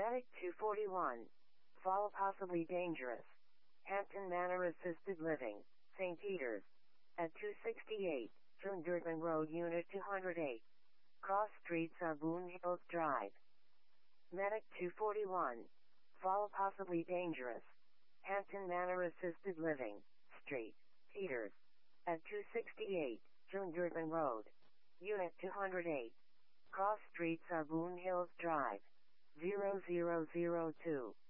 Medic 241. Fall possibly dangerous. Hampton Manor Assisted Living, St. Peter's. At 268, John Durban Road, Unit 208. Cross Street, Saboon Hills Drive. Medic 241. Fall possibly dangerous. Hampton Manor Assisted Living, St. Peter's. At 268, John Durban Road. Unit 208. Cross Street, Saboon Hills Drive. 0002.